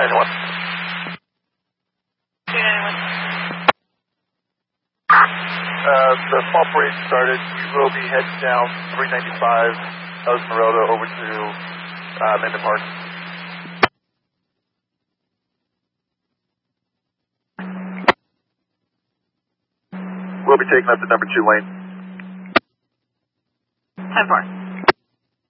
291. 291. The fall parade started. We will be heading down 395 Esmeralda over to Minden Park. We'll be taking up the number 2 lane. 10-4.